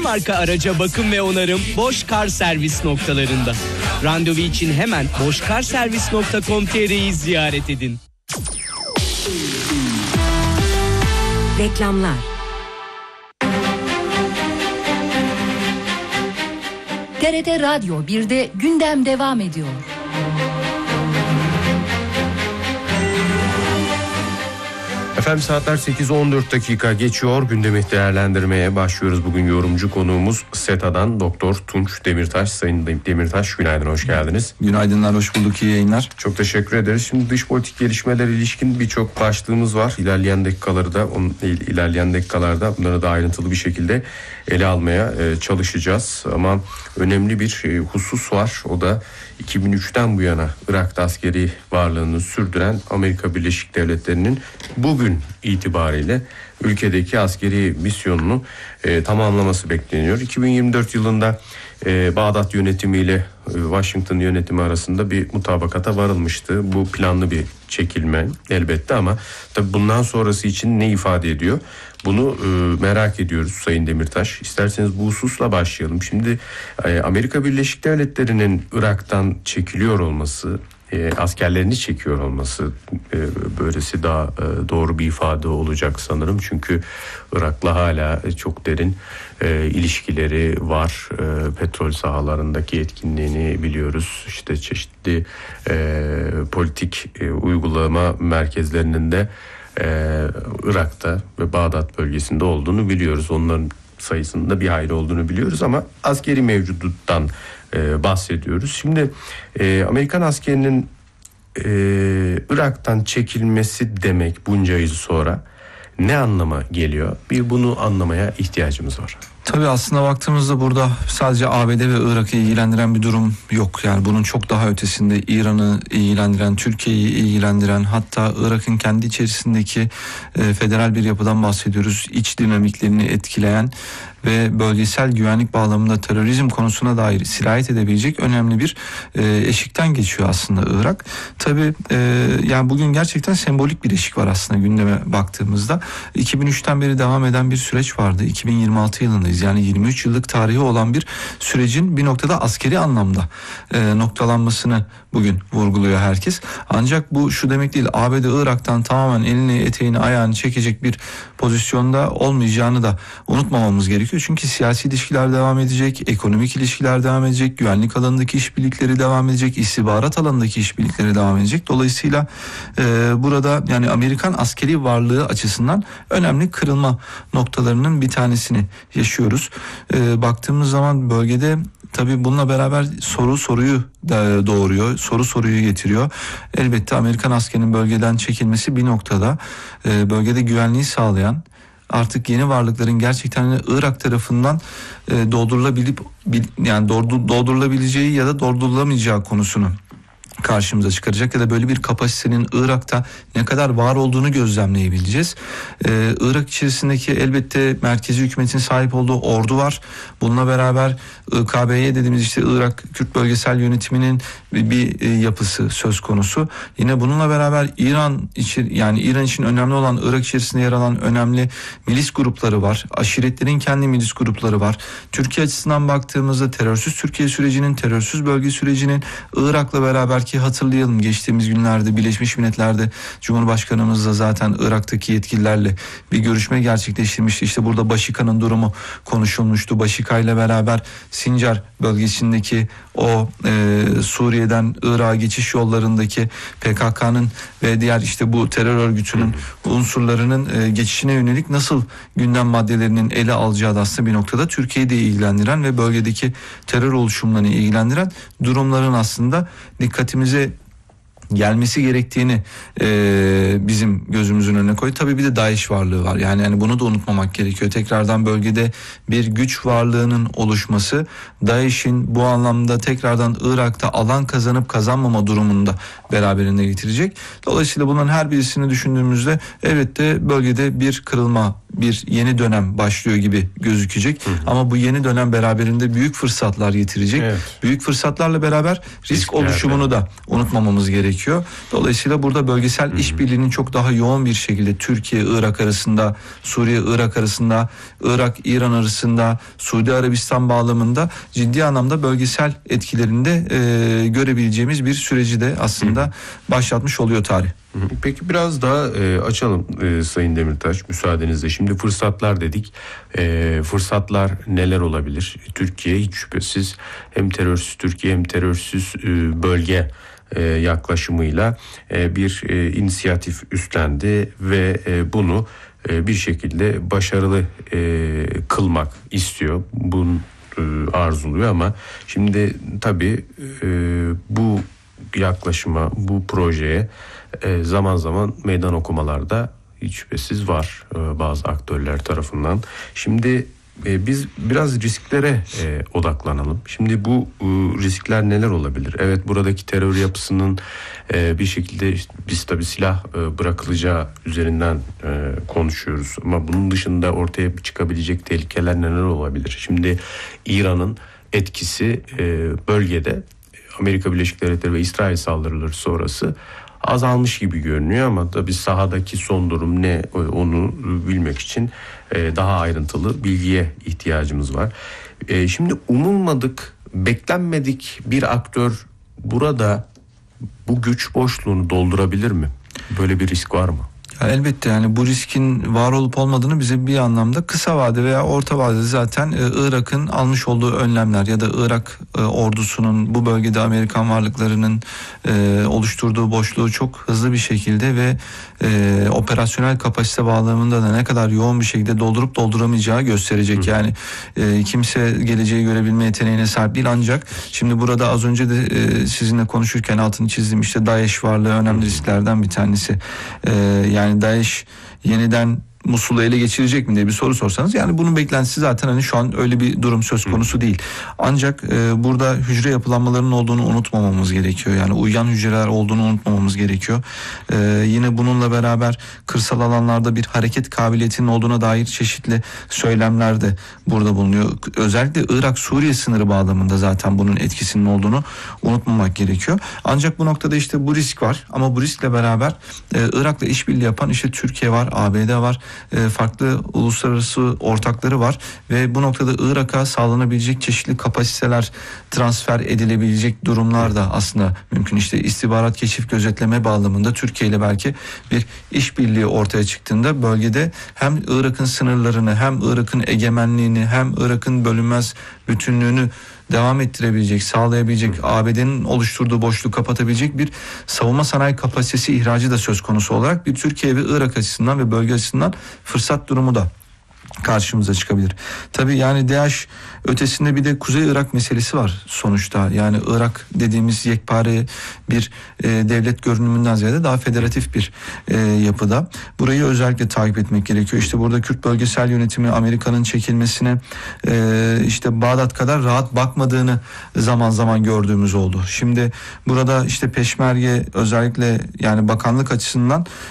marka araca bakım ve onarım Boş Kar Servis noktalarında. Randevu için hemen boşkarservis.com.tr'yi ziyaret edin. Reklamlar. TRT Radyo 1'de gündem devam ediyor. Efendim saatler 8:14 dakika geçiyor. Gündemi değerlendirmeye başlıyoruz. Bugün yorumcu konuğumuz SETA'dan Doktor Tunç Demirtaş. Sayın Demirtaş, günaydın, hoş geldiniz. Günaydınlar, hoş bulduk, iyi yayınlar. Çok teşekkür ederiz. Şimdi dış politik gelişmelere ilişkin birçok başlığımız var. İlerleyen dakikalarda bunları da ayrıntılı bir şekilde ele almaya çalışacağız. Ama önemli bir husus var. O da 2003'ten bu yana Irak'ta askeri varlığını sürdüren Amerika Birleşik Devletleri'nin bugün itibariyle ülkedeki askeri misyonunu tamamlaması bekleniyor. 2024 yılında Bağdat yönetimiyle Washington yönetimi arasında bir mutabakata varılmıştı. Bu planlı bir çekilme elbette ama tabii bundan sonrası için ne ifade ediyor? Bunu merak ediyoruz Sayın Demirtaş. İsterseniz bu hususla başlayalım. Şimdi Amerika Birleşik Devletleri'nin Irak'tan çekiliyor olması, askerlerini çekiyor olması böylesi daha doğru bir ifade olacak sanırım. Çünkü Irak'la hala çok derin ilişkileri var. Petrol sahalarındaki etkinliğini biliyoruz. İşte çeşitli politik uygulama merkezlerinin de Irak'ta ve Bağdat bölgesinde olduğunu biliyoruz. Onların sayısında bir hayli olduğunu biliyoruz ama askeri mevcuduttan bahsediyoruz. Şimdi Amerikan askerinin Irak'tan çekilmesi demek bunca yıl sonra ne anlama geliyor? Bir bunu anlamaya ihtiyacımız var. Tabii aslında baktığımızda burada sadece ABD ve Irak'ı ilgilendiren bir durum yok. Yani bunun çok daha ötesinde İran'ı ilgilendiren, Türkiye'yi ilgilendiren, hatta Irak'ın kendi içerisindeki federal bir yapıdan bahsediyoruz. İç dinamiklerini etkileyen ve bölgesel güvenlik bağlamında terörizm konusuna dair sirayet edebilecek önemli bir eşikten geçiyor aslında Irak. Tabii yani bugün gerçekten sembolik bir eşik var aslında gündeme baktığımızda. 2003'ten beri devam eden bir süreç vardı. 2026 yılındayız. Yani 23 yıllık tarihi olan bir sürecin bir noktada askeri anlamda noktalanmasını bugün vurguluyor herkes. Ancak bu şu demek değil, ABD Irak'tan tamamen elini eteğini ayağını çekecek bir pozisyonda olmayacağını da unutmamamız gerekiyor. Çünkü siyasi ilişkiler devam edecek, ekonomik ilişkiler devam edecek, güvenlik alanındaki işbirlikleri devam edecek, istihbarat alanındaki işbirlikleri devam edecek. Dolayısıyla burada yani Amerikan askeri varlığı açısından önemli kırılma noktalarının bir tanesini yaşıyoruz. Baktığımız zaman bölgede tabii bununla beraber soruyu doğuruyor, soruyu getiriyor. Elbette Amerikan askerinin bölgeden çekilmesi bir noktada bölgede güvenliği sağlayan, artık yeni varlıkların gerçekten Irak tarafından doldurulabileceği ya da doldurulamayacağı konusunu karşımıza çıkaracak ya da böyle bir kapasitenin Irak'ta ne kadar var olduğunu gözlemleyebileceğiz. Irak içerisindeki elbette merkezi hükümetin sahip olduğu ordu var. Bununla beraber IKB'ye dediğimiz işte Irak Kürt Bölgesel Yönetimi'nin bir yapısı söz konusu. Yine bununla beraber İran için önemli olan Irak içerisinde yer alan önemli milis grupları var. Aşiretlerin kendi milis grupları var. Türkiye açısından baktığımızda terörsüz Türkiye sürecinin, terörsüz bölge sürecinin Irak'la beraber ki hatırlayalım geçtiğimiz günlerde Birleşmiş Milletler'de Cumhurbaşkanımız da zaten Irak'taki yetkililerle bir görüşme gerçekleştirmişti. İşte burada Başika'nın durumu konuşulmuştu. Başika ile beraber Sincar bölgesindeki o Suriye'den Irak'a geçiş yollarındaki PKK'nın ve diğer işte bu terör örgütünün unsurlarının geçişine yönelik nasıl gündem maddelerinin ele alacağı da aslında bir noktada Türkiye'yi de ilgilendiren ve bölgedeki terör oluşumlarını ilgilendiren durumların aslında dikkatimize gelmesi gerektiğini bizim gözümüzün önüne koydu. Tabii bir de DAEŞ varlığı var. Yani bunu da unutmamak gerekiyor. Tekrardan bölgede bir güç varlığının oluşması DAEŞ'in bu anlamda tekrardan Irak'ta alan kazanıp kazanmama durumunu da beraberinde getirecek. Dolayısıyla bunların her birisini düşündüğümüzde elbette bölgede bir kırılma bir yeni dönem başlıyor gibi gözükecek. Ama bu yeni dönem beraberinde büyük fırsatlar getirecek. Evet. Büyük fırsatlarla beraber risk oluşumunu da unutmamamız gerekiyor. Dolayısıyla burada bölgesel işbirliğinin çok daha yoğun bir şekilde Türkiye-Irak arasında, Suriye-Irak arasında, Irak-İran arasında, Suudi Arabistan bağlamında ciddi anlamda bölgesel etkilerini de görebileceğimiz bir süreci de aslında başlatmış oluyor tarih. Peki biraz daha açalım Sayın Demirtaş müsaadenizle. Şimdi fırsatlar dedik. Fırsatlar neler olabilir? Türkiye hiç şüphesiz hem terörsüz Türkiye hem terörsüz bölge yaklaşımıyla bir inisiyatif üstlendi ve bunu bir şekilde başarılı kılmak istiyor. Bunu arzuluyor ama şimdi tabii bu yaklaşıma, bu projeye zaman zaman meydan okumalarda hiç şüphesiz var bazı aktörler tarafından. Şimdi biz biraz risklere odaklanalım. Şimdi bu riskler neler olabilir? Evet, buradaki terör yapısının bir şekilde biz tabii silah bırakılacağı üzerinden konuşuyoruz. Ama bunun dışında ortaya çıkabilecek tehlikeler neler olabilir? Şimdi İran'ın etkisi bölgede Amerika Birleşik Devletleri ve İsrail saldırıları sonrası azalmış gibi görünüyor ama tabii sahadaki son durum ne onu bilmek için daha ayrıntılı bilgiye ihtiyacımız var. Şimdi umulmadık, beklenmedik bir aktör burada bu güç boşluğunu doldurabilir mi? Böyle bir risk var mı? Elbette yani bu riskin var olup olmadığını bize bir anlamda kısa vade veya orta vadede zaten Irak'ın almış olduğu önlemler ya da Irak ordusunun bu bölgede Amerikan varlıklarının oluşturduğu boşluğu çok hızlı bir şekilde ve operasyonel kapasite bağlamında da ne kadar yoğun bir şekilde doldurup dolduramayacağı gösterecek. Yani kimse geleceği görebilme yeteneğine sahip değil, ancak şimdi burada az önce de sizinle konuşurken altını çizdim, işte DAEŞ varlığı önemli risklerden bir tanesi. Yani DAEŞ yeniden Musul'u ele geçirecek mi diye bir soru sorsanız, yani bunun beklentisi zaten hani şu an öyle bir durum söz konusu değil. Ancak burada hücre yapılanmalarının olduğunu unutmamamız gerekiyor. Yani uyuyan hücreler olduğunu unutmamamız gerekiyor. Yine bununla beraber kırsal alanlarda bir hareket kabiliyetinin olduğuna dair çeşitli söylemler de burada bulunuyor. Özellikle Irak-Suriye sınırı bağlamında zaten bunun etkisinin olduğunu unutmamak gerekiyor. Ancak bu noktada işte bu risk var ama bu riskle beraber Irak'la işbirliği yapan işte Türkiye var, ABD var, farklı uluslararası ortakları var ve bu noktada Irak'a sağlanabilecek çeşitli kapasiteler transfer edilebilecek durumlar da aslında mümkün. İşte istihbarat, keşif, gözetleme bağlamında Türkiye ile belki bir işbirliği ortaya çıktığında bölgede hem Irak'ın sınırlarını, hem Irak'ın egemenliğini, hem Irak'ın bölünmez bütünlüğünü devam ettirebilecek, sağlayabilecek, ABD'nin oluşturduğu boşluğu kapatabilecek bir savunma sanayi kapasitesi ihracı da söz konusu olarak bir Türkiye ve Irak açısından ve bölge açısından fırsat durumu da karşımıza çıkabilir. Tabii yani DAEŞ ötesinde bir de Kuzey Irak meselesi var sonuçta. Yani Irak dediğimiz yekpare bir devlet görünümünden ziyade daha federatif bir yapıda. Burayı özellikle takip etmek gerekiyor. İşte burada Kürt bölgesel yönetimi Amerika'nın çekilmesine işte Bağdat kadar rahat bakmadığını zaman zaman gördüğümüz oldu. Şimdi burada işte Peşmerge özellikle yani bakanlık açısından